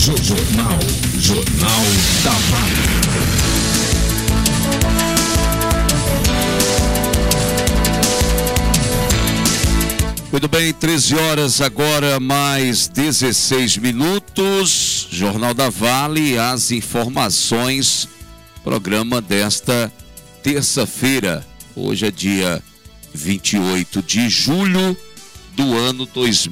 Jornal da Vale. Muito bem, 13 horas agora, mais 16 minutos. Jornal da Vale, as informações, programa desta terça-feira. Hoje é dia 28 de julho do ano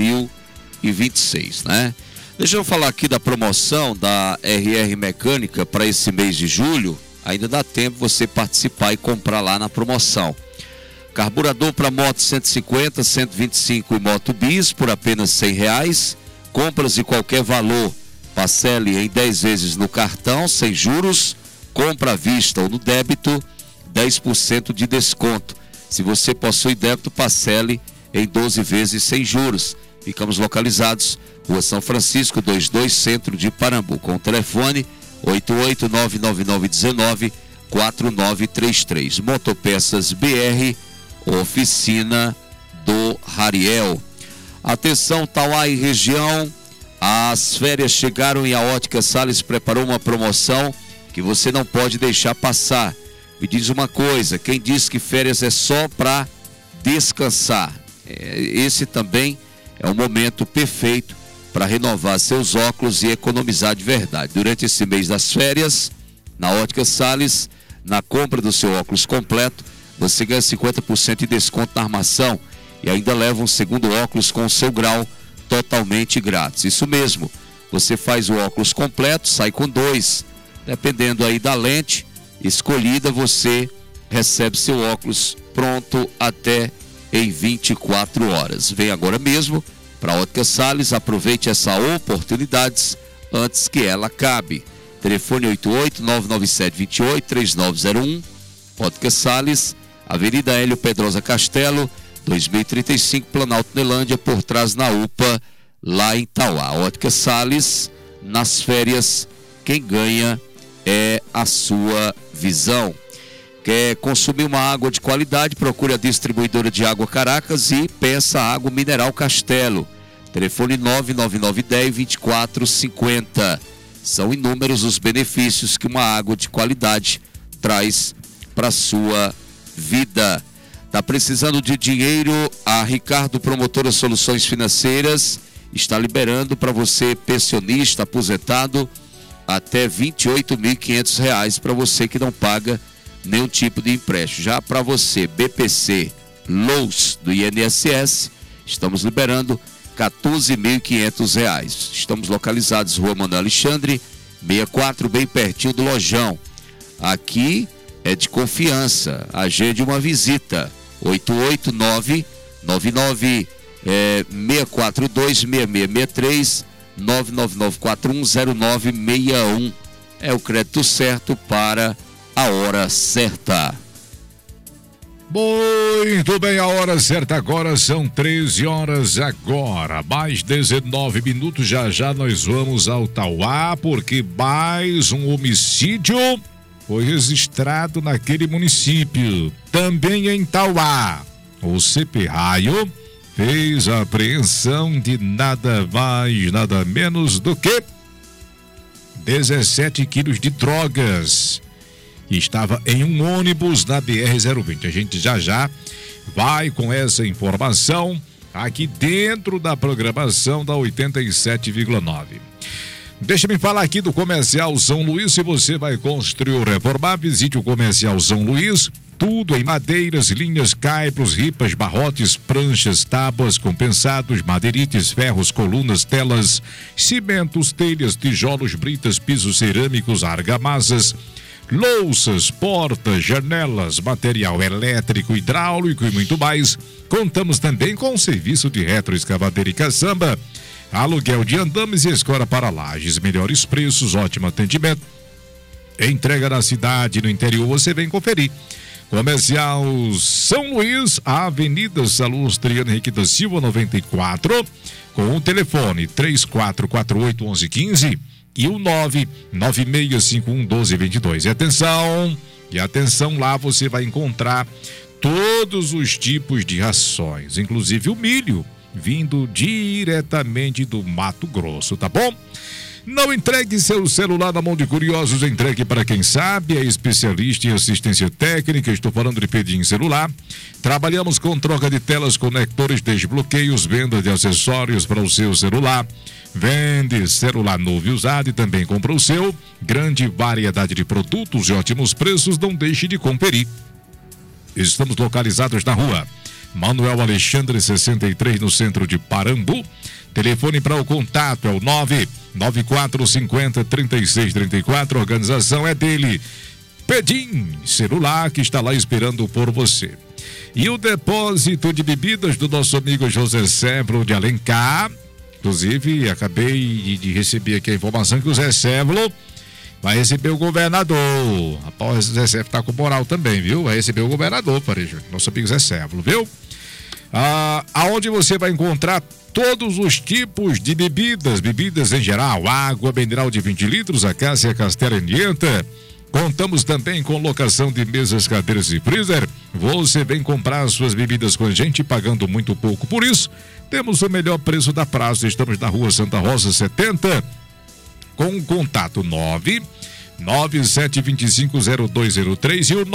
2026, né? Deixa eu falar aqui da promoção da RR Mecânica para esse mês de julho. Ainda dá tempo você participar e comprar lá na promoção. Carburador para moto 150, 125 e moto bis por apenas R$100. Compras de qualquer valor. Parcele em 10 vezes no cartão, sem juros. Compra à vista ou no débito, 10% de desconto. Se você possui débito, parcele em 12 vezes sem juros. Ficamos localizados, Rua São Francisco, 22, Centro de Parambu. Com o telefone 88-99919-4933. Motopeças BR, oficina do Rariel. Atenção, Tauá e região, as férias chegaram e a Ótica Salles preparou uma promoção que você não pode deixar passar. Me diz uma coisa, quem diz que férias é só para descansar? Esse também é o momento perfeito para renovar seus óculos e economizar de verdade. Durante esse mês das férias, na Ótica Salles, na compra do seu óculos completo, você ganha 50% de desconto na armação e ainda leva um segundo óculos com o seu grau totalmente grátis. Isso mesmo, você faz o óculos completo, sai com 2. Dependendo aí da lente escolhida, você recebe seu óculos pronto até em 24 horas. Vem agora mesmo para a Ótica Salles, aproveite essa oportunidade antes que ela acabe. Telefone 88-997-28-3901, Ótica Salles, Avenida Hélio Pedrosa Castelo, 2035, Planalto Nelândia, por trás na UPA, lá em Tauá. Ótica Salles, nas férias, quem ganha é a sua visão. Quer consumir uma água de qualidade? Procure a distribuidora de água Caracas e peça água mineral Castelo. Telefone 99910-2450. São inúmeros os benefícios que uma água de qualidade traz para a sua vida. Está precisando de dinheiro? A Ricardo Promotora Soluções Financeiras está liberando para você, pensionista, aposentado, até R$28.500 para você que não paga nenhum tipo de empréstimo. Já para você, BPC, LOUS do INSS, estamos liberando R$14.500. Estamos localizados Rua Manuel Alexandre, 64, bem pertinho do Lojão. Aqui é de confiança. Agende uma visita. 889-642-6663, 999410961. É o crédito certo para a hora certa. Muito bem, a hora certa agora são 13 horas agora, mais 19 minutos. Já nós vamos ao Tauá, porque mais um homicídio foi registrado naquele município, também em Tauá. O CP-Raio fez a apreensão de nada mais, nada menos do que 17 quilos de drogas. Estava em um ônibus na BR-020. A gente já vai com essa informação aqui dentro da programação da 87,9. Deixa-me falar aqui do Comercial São Luís. Se você vai construir ou reformar, visite o Comercial São Luís. Tudo em madeiras, linhas, caibros, ripas, barrotes, pranchas, tábuas, compensados, madeirites, ferros, colunas, telas, cimentos, telhas, tijolos, britas, pisos cerâmicos, argamassas, louças, portas, janelas, material elétrico, hidráulico e muito mais. Contamos também com o serviço de retroescavadeira e caçamba, aluguel de andames e escola para lajes. Melhores preços, ótimo atendimento. Entrega na cidade, no interior, você vem conferir. Comercial São Luís, Avenida Salustiano Henrique da Silva, 94, com o telefone 3448-1115 e o 99651-1222. E atenção, lá você vai encontrar todos os tipos de rações, inclusive o milho, vindo diretamente do Mato Grosso, tá bom? Não entregue seu celular na mão de curiosos, entregue para quem sabe, é especialista em assistência técnica, estou falando de Pedim Celular. Trabalhamos com troca de telas, conectores, desbloqueios, venda de acessórios para o seu celular. Vende celular novo e usado e também compra o seu. Grande variedade de produtos e ótimos preços, não deixe de conferir. Estamos localizados na rua Manuel Alexandre 63, no centro de Parambu. Telefone para o contato é o 99450-3634. A organização é dele, Pedim Celular, que está lá esperando por você. E o depósito de bebidas do nosso amigo José Sévolo de Alencar. Inclusive, acabei de receber aqui a informação que o Zé Sévolo vai receber o governador. Rapaz, o Zé Sévolo tá com moral também, viu? Vai receber o governador, Parejo. Nosso amigo Zé Sévolo, viu? Aonde você vai encontrar todos os tipos de bebidas em geral, água mineral de 20 litros, a Cássia Castela Enienta. Contamos também com locação de mesas, cadeiras e freezer. Você vem comprar suas bebidas com a gente pagando muito pouco. Por isso, temos o melhor preço da praça. Estamos na rua Santa Rosa 70, com o contato 997250203 e o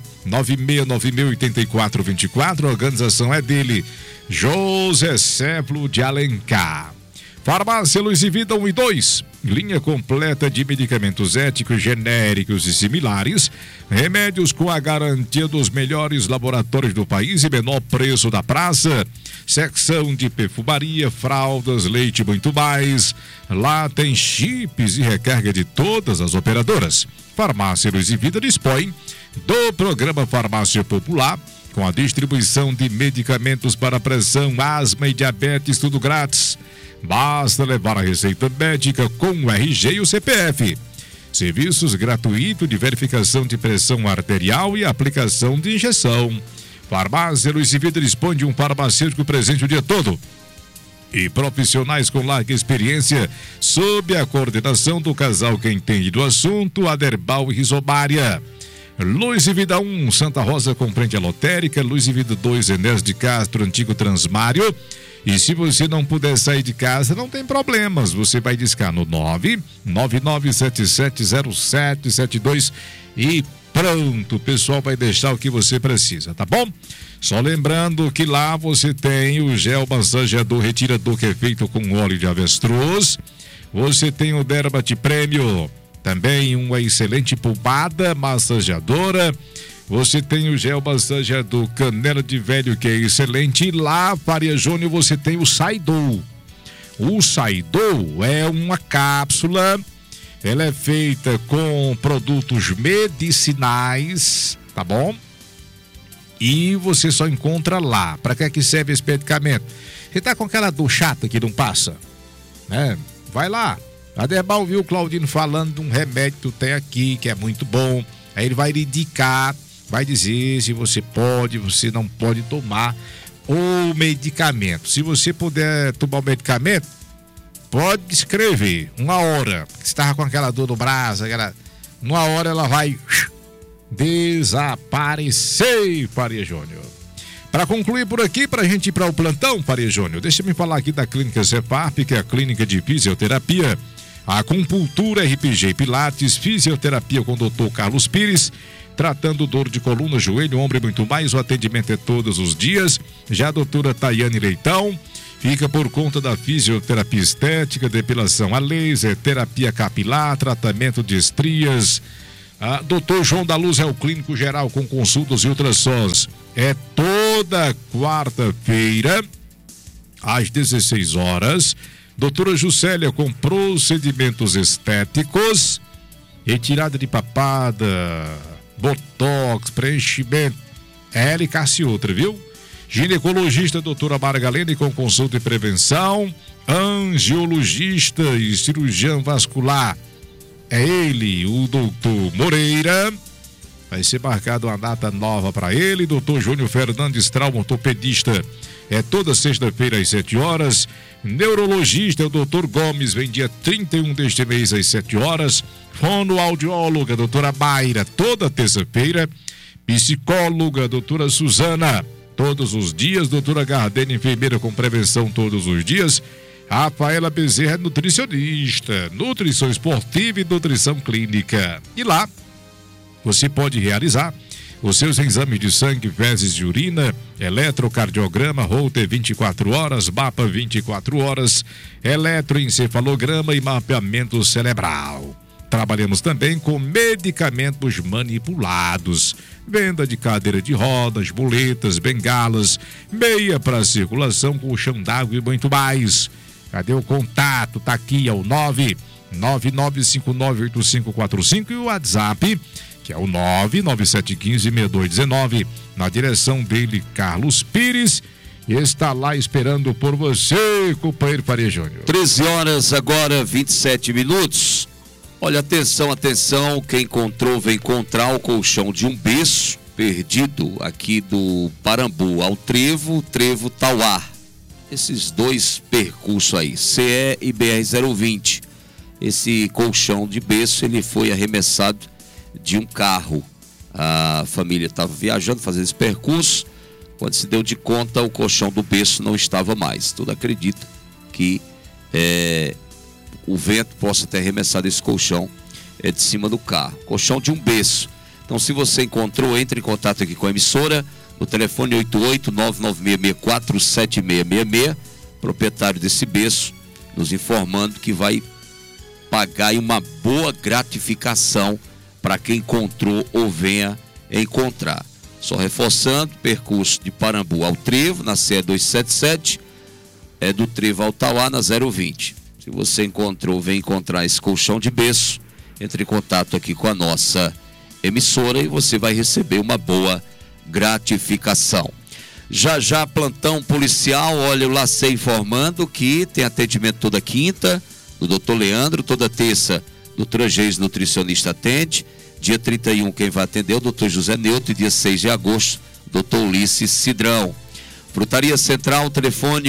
996968424. A organização é dele, José Sévolo de Alencar. Farmácia Luz e Vida 1 e 2, linha completa de medicamentos éticos, genéricos e similares, remédios com a garantia dos melhores laboratórios do país e menor preço da praça, secção de perfumaria, fraldas, leite e muito mais. Lá tem chips e recarga de todas as operadoras. Farmácia Luz e Vida dispõe do programa Farmácia Popular, com a distribuição de medicamentos para pressão, asma e diabetes, tudo grátis. Basta levar a receita médica com o RG e o CPF. Serviços gratuitos de verificação de pressão arterial e aplicação de injeção. Farmácia Luz e Vida dispõe de um farmacêutico presente o dia todo e profissionais com larga experiência, sob a coordenação do casal que entende do assunto, Aderbal e Rizomária. Luz e Vida 1, Santa Rosa, compreende a lotérica. Luz e Vida 2, Enéas de Castro, antigo Transmário. E se você não puder sair de casa, não tem problemas. Você vai discar no 999770772 e pronto. O pessoal vai deixar o que você precisa, tá bom? Só lembrando que lá você tem o gel massageador retirador, que é feito com óleo de avestruz. Você tem o Dermat Prêmio, também uma excelente pomada massageadora. Você tem o gel massageador Canela de Velho, que é excelente. E lá, Faria Júnior, você tem o Saidou. O Saidou é uma cápsula. Ela é feita com produtos medicinais, tá bom? E você só encontra lá. Para que serve esse medicamento? Você tá com aquela dor chata que não passa, né? Vai lá. A Derbal viu o Claudino falando de um remédio que tu tem aqui, que é muito bom. Aí ele vai lhe indicar, vai dizer se você pode, você não pode tomar o medicamento. Se você puder tomar o medicamento, pode escrever 1 hora. Porque você estava com aquela dor no braço, 1 hora ela vai desaparecer, Faria Júnior. Para concluir por aqui, para a gente ir para o plantão, Faria Júnior, deixa-me falar aqui da Clínica Cepap, que é a clínica de fisioterapia, acupuntura, RPG e Pilates, fisioterapia com o Dr. Carlos Pires, tratando dor de coluna, joelho, ombro e muito mais. O atendimento é todos os dias. Já a doutora Tayane Leitão fica por conta da fisioterapia estética, depilação a laser, terapia capilar, tratamento de estrias. Doutor João da Luz é o clínico geral com consultas e ultrassons. É toda quarta-feira, às 16 horas. Doutora Juscelia com procedimentos estéticos, retirada de papada, botox, preenchimento, LKC e outra, viu? Ginecologista doutora Margalene com consulta e prevenção. Angiologista e cirurgião vascular, é ele, o doutor Moreira. Vai ser marcada uma data nova para ele. Doutor Júnior Fernandes, trauma ortopedista, é toda sexta-feira às 7 horas. Neurologista, o doutor Gomes, vem dia 31 deste mês às 7 horas. Fonoaudióloga, doutora Mayra, toda terça-feira. Psicóloga, doutora Suzana, todos os dias. Doutora Gardene, enfermeira com prevenção, todos os dias. Rafaela Bezerra, nutricionista, nutrição esportiva e nutrição clínica. E lá você pode realizar os seus exames de sangue, fezes e urina, eletrocardiograma, Holter 24 horas, mapa 24 horas, eletroencefalograma e mapeamento cerebral. Trabalhamos também com medicamentos manipulados, venda de cadeira de rodas, muletas, bengalas, meia para circulação, colchão d'água e muito mais. Cadê o contato? Tá aqui, é o 999598545 e o WhatsApp, que é o 997156219, na direção dele, Carlos Pires, e está lá esperando por você, companheiro Faria Júnior. 13 horas agora, 27 minutos. Olha, atenção, atenção, quem encontrou, vem encontrar o colchão de um berço perdido aqui do Parambu ao Trevo Tauá. Esses dois percursos aí, CE e BR-020. Esse colchão de berço, ele foi arremessado de um carro. A família estava viajando, fazendo esse percurso. Quando se deu de conta, o colchão do berço não estava mais. Tudo acredita que o vento possa ter arremessado esse colchão de cima do carro. Colchão de um berço. Então, se você encontrou, entre em contato aqui com a emissora no telefone 88-99664-7666, proprietário desse berço, nos informando que vai pagar uma boa gratificação para quem encontrou ou venha encontrar. Só reforçando, percurso de Parambu ao Trevo, na CE 277, do Trevo ao Tauá, na 020. Se você encontrou, vem encontrar esse colchão de berço, entre em contato aqui com a nossa emissora e você vai receber uma boa gratificação. Já plantão policial, olha, o Lacei informando que tem atendimento toda quinta, do Dr. Leandro, toda terça, doutora Geis, nutricionista, atende. Dia 31, quem vai atender é o Dr. José Neutro, e dia 6 de agosto, Dr. Ulisses Cidrão. Frutaria Central, telefone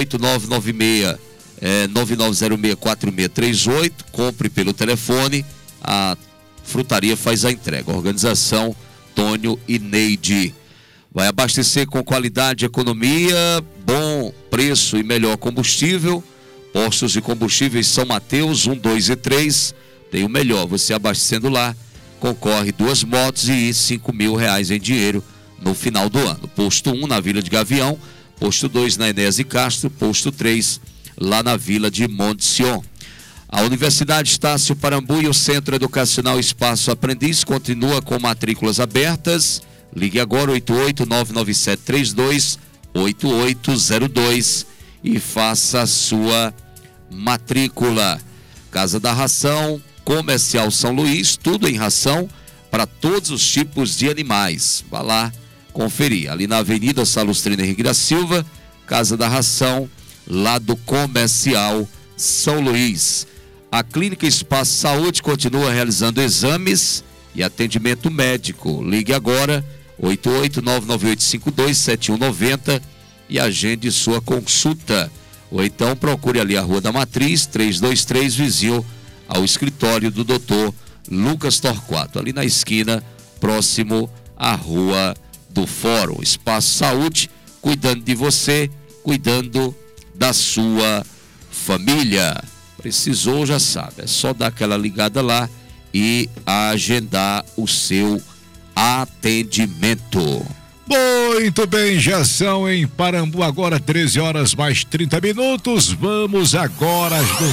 88996-9906-4638, compre pelo telefone, a frutaria faz a entrega. Organização Tônio e Neide. Vai abastecer com qualidade, economia, bom preço e melhor combustível. Postos de combustíveis São Mateus 1, 2 e 3. Tem o melhor, você abastecendo lá, concorre 2 motos e R$5.000 em dinheiro no final do ano. Posto 1 na Vila de Gavião, posto 2 na Enéas e Castro, posto 3 lá na Vila de Monte Sion. A Universidade Estácio Parambu e o Centro Educacional Espaço Aprendiz continua com matrículas abertas. Ligue agora 88-99732-8802 e faça a sua matrícula. Casa da Ração, Comercial São Luís, tudo em ração para todos os tipos de animais. Vá lá conferir, ali na Avenida Salustrina Henrique da Silva, Casa da Ração, lá do Comercial São Luís. A Clínica Espaço Saúde continua realizando exames e atendimento médico. Ligue agora 88-99852-7190 e agende sua consulta. Ou então procure ali a Rua da Matriz, 323, vizinho ao escritório do Dr. Lucas Torquato, ali na esquina, próximo à Rua do Fórum. Espaço Saúde, cuidando de você, cuidando da sua família. Precisou, já sabe, é só dar aquela ligada lá e agendar o seu atendimento. Muito bem, já são em Parambu agora 13 horas mais 30 minutos. Vamos agora às